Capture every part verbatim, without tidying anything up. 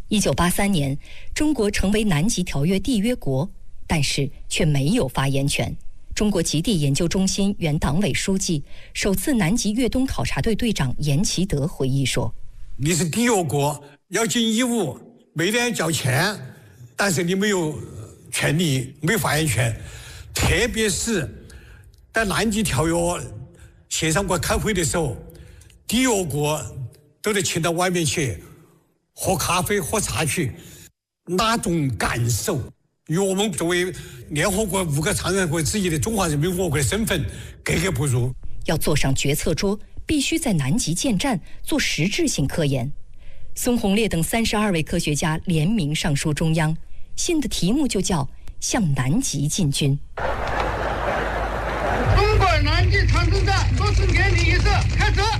一九八三年，中国成为南极条约缔约国，但是却没有发言权。中国极地研究中心原党委书记、首次南极越冬考察队队长严其德回忆说：“ 你是缔约国，要尽义务，每年交钱，但是你没有权利，没有发言权。特别是在南极条约协商国开会的时候，缔约国都得请到外面去喝咖啡、喝茶去，那种感受。”与我们作为联合国五个常任国之一的中华人民共和国的身份格格不入。 要坐上决策桌，必须在南极建站，做实质性科研。孙洪烈等三十二位科学家联名上书中央，信的题目就叫《向南极进军》。 中国南极长征站落成典礼仪式开始。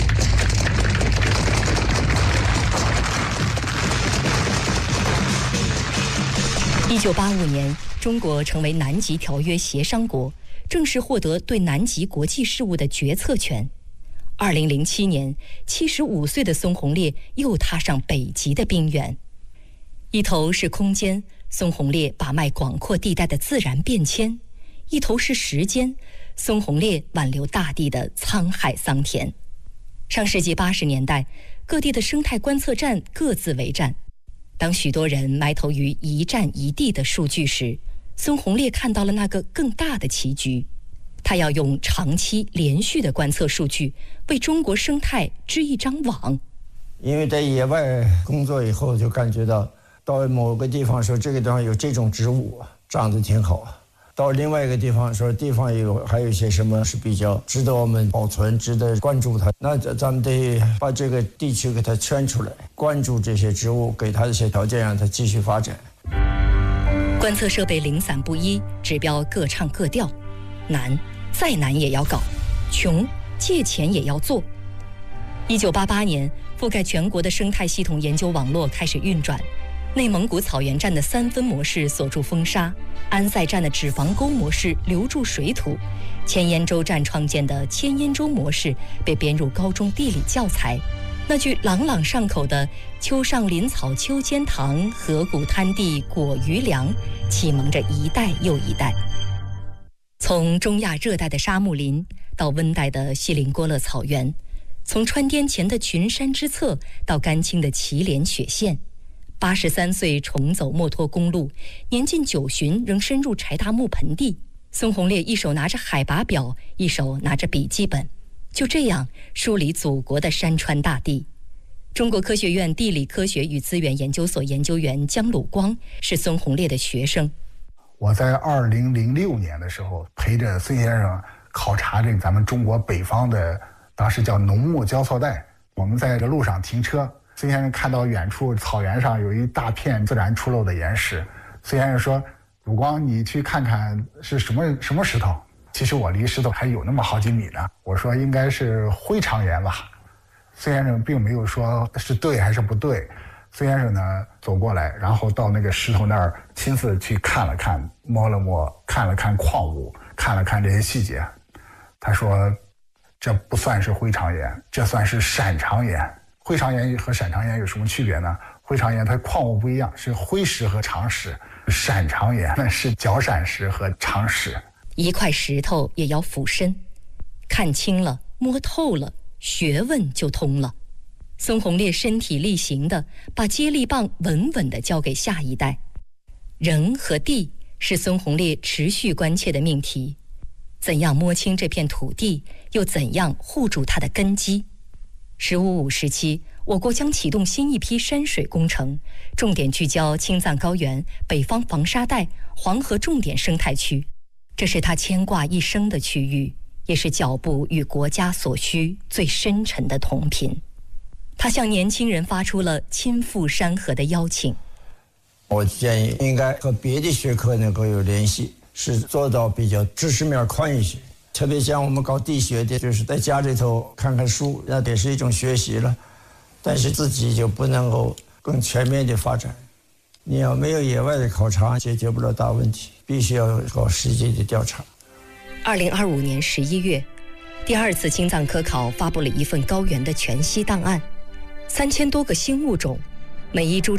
一九八五年，中国成为南极条约协商国，正式获得对南极国际事务的决策权。二零零七年，七十五岁的孙洪烈又踏上北极的冰原。一头是空间，孙洪烈把脉广阔地带的自然变迁；一头是时间，孙洪烈挽留大地的沧海桑田。上世纪八十年代，各地的生态观测站各自为战。当许多人埋头于一站一地的数据时，孙洪烈看到了那个更大的棋局。他要用长期连续的观测数据，为中国生态织一张网。 因为在野外工作以后，就感觉到到某个地方说这个地方有这种植物长得挺好，到另外一个地方说地方有还有一些什么是比较值得我们保存、值得关注它，那咱们得把这个地区给它圈出来，关注这些植物，给它一些条件，让它继续发展。 观测设备零散不一，指标各唱各调，难，再难也要搞，穷，借钱也要做。一九八八年，覆盖全国的生态系统研究网络开始运转。内蒙古草原站的三分模式锁住风沙，安塞站的脂肪沟模式留住水土，千烟洲站创建的千烟洲模式被编入高中地理教材。那句朗朗上口的“秋上林草秋间塘，河谷滩地果余粮”，启蒙着一代又一代。从中亚热带的沙木林到温带的锡林郭勒草原，从川滇黔的群山之侧到甘青的祁连雪线，八十三岁重走墨脱公路，年近九旬仍深入柴达木盆地。孙洪烈一手拿着海拔表，一手拿着笔记本，就这样梳理祖国的山川大地。中国科学院地理科学与资源研究所研究员姜鲁光是孙洪烈的学生。 我在二零零六年的时候，陪着孙先生考察这个咱们中国北方的，当时叫农牧交错带。我们在这路上停车，孙先生看到远处草原上有一大片自然出露的岩石，孙先生说：“鲁光，你去看看是什么什么石头？”其实我离石头还有那么好几米呢。我说应该是灰长岩吧。孙先生并没有说是对还是不对。孙先生呢走过来，然后到那个石头那儿亲自去看了看，摸了摸，看了看矿物，看了看这些细节。他说这不算是灰长岩，这算是闪长岩。灰长岩和闪长岩有什么区别呢？灰长岩它矿物不一样，是灰石和长石，闪长岩那是角闪石和长石。 一块石头也要俯身，看清了，摸透了，学问就通了。孙洪烈身体力行地把接力棒稳稳地交给下一代。人和地是孙洪烈持续关切的命题，怎样摸清这片土地，又怎样护住它的根基？十五五时期，我国将启动新一批山水工程，重点聚焦青藏高原、北方防沙带、黄河重点生态区。这是他牵挂一生的区域，也是脚步与国家所需最深沉的同频。他向年轻人发出了亲赴山河的邀请。 我建议应该和别的学科能够有联系，是做到比较知识面宽一些。特别像我们搞地学的，就是在家里头看看书，那也是一种学习了。但是自己就不能够更全面的发展。你要没有野外的考察，解决不了大问题，必须要搞实际的调查。 二零二五年十一月，第二次青藏科考发布了一份高原的全息档案，三千多个新物种，每一株